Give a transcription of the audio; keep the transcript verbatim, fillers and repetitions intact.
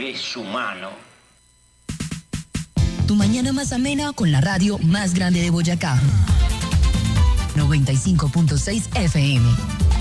es humano. Tu mañana más amena con la radio más grande de Boyacá. noventa y cinco punto seis F M.